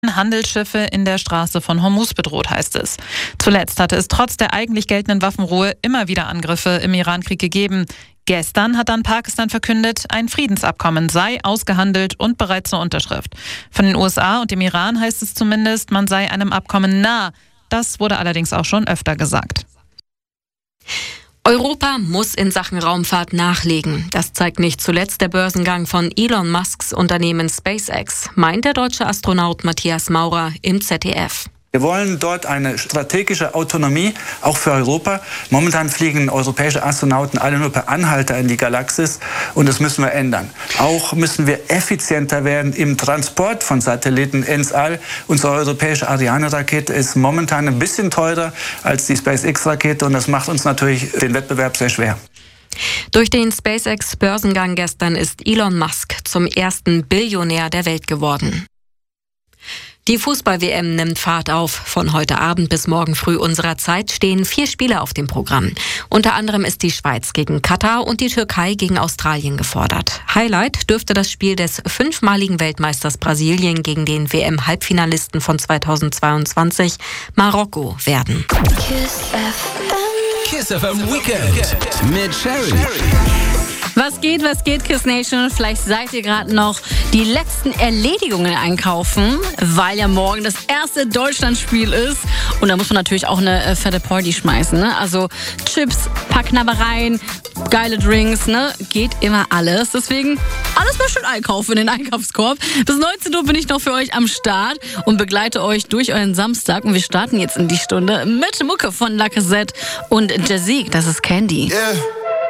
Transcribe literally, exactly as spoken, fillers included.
Handelsschiffe in der Straße von Hormuz bedroht, heißt es. Zuletzt hatte es trotz der eigentlich geltenden Waffenruhe immer wieder Angriffe im Irankrieg gegeben. Gestern hat dann Pakistan verkündet, ein Friedensabkommen sei ausgehandelt und bereit zur Unterschrift. Von den U S A und dem Iran heißt es zumindest, man sei einem Abkommen nah. Das wurde allerdings auch schon öfter gesagt. Europa muss in Sachen Raumfahrt nachlegen. Das zeigt nicht zuletzt der Börsengang von Elon Musks Unternehmen SpaceX, meint der deutsche Astronaut Matthias Maurer im Z D F. Wir wollen dort eine strategische Autonomie, auch für Europa. Momentan fliegen europäische Astronauten alle nur per Anhalter in die Galaxis und das müssen wir ändern. Auch müssen wir effizienter werden im Transport von Satelliten ins All. Unsere europäische Ariane-Rakete ist momentan ein bisschen teurer als die SpaceX-Rakete und das macht uns natürlich den Wettbewerb sehr schwer. Durch den SpaceX-Börsengang gestern ist Elon Musk zum ersten Billionär der Welt geworden. Die Fußball-W M nimmt Fahrt auf. Von heute Abend bis morgen früh unserer Zeit stehen vier Spiele auf dem Programm. Unter anderem ist die Schweiz gegen Katar und die Türkei gegen Australien gefordert. Highlight dürfte das Spiel des fünfmaligen Weltmeisters Brasilien gegen den W M-Halbfinalisten von zweitausendzweiundzwanzig, Marokko, werden. Kiss F M. Kiss F M Weekend mit Sherry. Was geht, was geht, Kiss Nation? Vielleicht seid ihr gerade noch die letzten Erledigungen einkaufen, weil ja morgen das erste Deutschlandspiel ist. Und da muss man natürlich auch eine äh, fette Party schmeißen. Ne? Also Chips, paar Knabbereien, geile Drinks, ne? Geht immer alles. Deswegen alles mal schön einkaufen in den Einkaufskorb. Bis neunzehn Uhr bin ich noch für euch am Start und begleite euch durch euren Samstag. Und wir starten jetzt in die Stunde mit Mucke von Lacazette und Jazik. Das ist Candy. Yeah.